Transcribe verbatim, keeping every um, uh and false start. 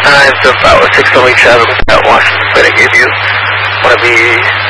times of about six oh eight traffic without Washington, but I gave you one of the